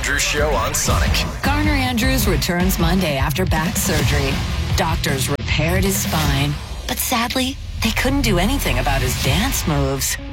Andrews Show on Sonic. Garner Andrews returns Monday after back surgery. Doctors repaired his spine, but sadly, they couldn't do anything about his dance moves.